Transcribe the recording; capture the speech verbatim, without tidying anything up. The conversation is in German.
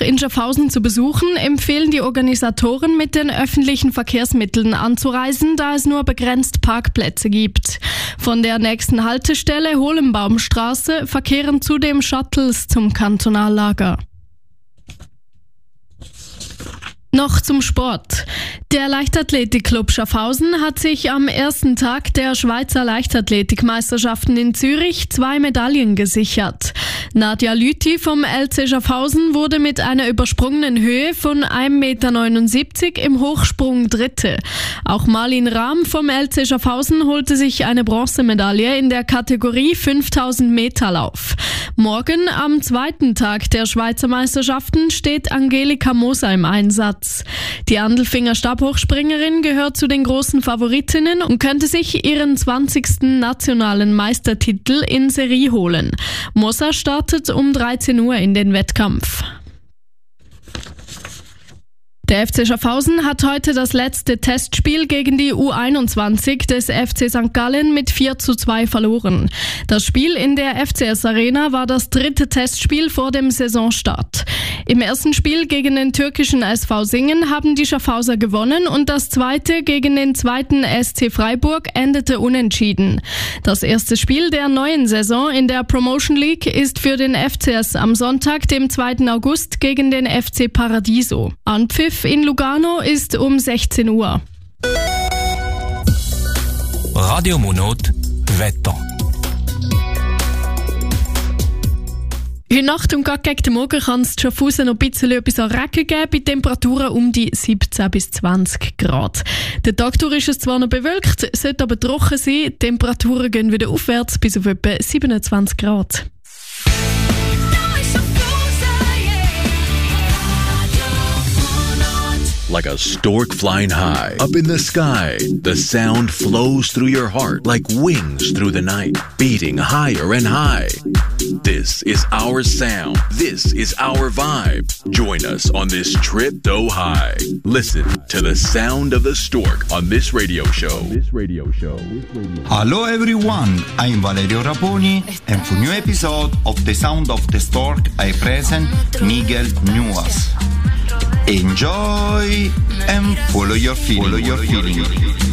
in Schaffhausen zu besuchen, empfehlen die Organisatoren, mit den öffentlichen Verkehrsmitteln anzureisen, da es nur begrenzt Parkplätze gibt. Von der nächsten Haltestelle Holenbaumstraße verkehren zudem Shuttles zum Kantonallager. Noch zum Sport. Der Leichtathletikclub Schaffhausen hat sich am ersten Tag der Schweizer Leichtathletikmeisterschaften in Zürich zwei Medaillen gesichert. Nadja Lüthi vom L C Schaffhausen wurde mit einer übersprungenen Höhe von ein Meter neunundsiebzig im Hochsprung Dritte. Auch Marlin Rahm vom L C Schaffhausen holte sich eine Bronzemedaille in der Kategorie fünftausend Meter Lauf. Morgen, am zweiten Tag der Schweizer Meisterschaften, steht Angelika Moser im Einsatz. Die Andelfinger Stabhochspringerin gehört zu den großen Favoritinnen und könnte sich ihren zwanzigsten nationalen Meistertitel in Serie holen. Moser startet um dreizehn Uhr in den Wettkampf. Der F C Schaffhausen hat heute das letzte Testspiel gegen die U einundzwanzig des F C Sankt Gallen mit vier zu zwei verloren. Das Spiel in der F C S Arena war das dritte Testspiel vor dem Saisonstart. Im ersten Spiel gegen den türkischen S V Singen haben die Schaffhauser gewonnen und das zweite gegen den zweiten S C Freiburg endete unentschieden. Das erste Spiel der neuen Saison in der Promotion League ist für den F C S am Sonntag, dem zweiten August, gegen den F C Paradiso. Anpfiff in Lugano ist um sechzehn Uhr. Radio Monot Wetter. Heute Nacht und gerade gegen den Morgen kann es in Schaffhausen noch ein bisschen etwas an Regen geben, bei Temperaturen um die siebzehn bis zwanzig Grad. Der Tag durch ist es zwar noch bewölkt, sollte aber trocken sein. Die Temperaturen gehen wieder aufwärts bis auf etwa siebenundzwanzig Grad. Like a stork flying high, up in the sky, the sound flows through your heart like wings through the night, beating higher and high. This is our sound. This is our vibe. Join us on this trip so high. Listen to the sound of the stork on this radio show. This radio show. Hello everyone, I'm Valerio Raponi, and for new episode of The Sound of the Stork, I present Miguel Nuas. Enjoy and follow your feeling. Follow your feeling.